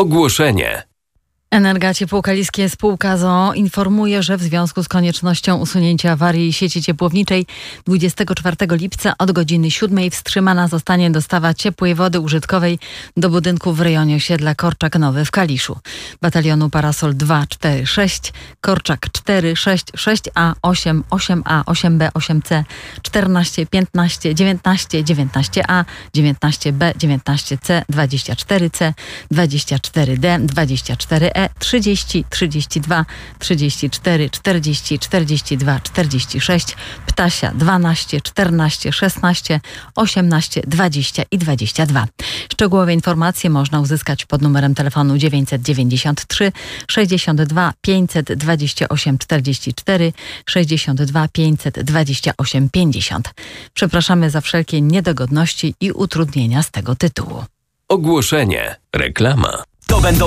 Ogłoszenie. Energa Ciepło Kaliskie spółka ZOO informuje, że w związku z koniecznością usunięcia awarii sieci ciepłowniczej 24 lipca od godziny 7 wstrzymana zostanie dostawa ciepłej wody użytkowej do budynków w rejonie osiedla Korczak Nowy w Kaliszu. Batalionu Parasol 246, Korczak 4, 6, 6A, 8, 8A, 8B, 8C, 14, 15, 19, 19A, 19B, 19C, 24C, 24D, 24E, 30, 32, 34, 40, 42, 46, Ptasia 12, 14, 16, 18, 20 i 22. Szczegółowe informacje można uzyskać pod numerem telefonu 993 62 528 44 62 528 50. Przepraszamy za wszelkie niedogodności i utrudnienia z tego tytułu. Ogłoszenie. Reklama. To będą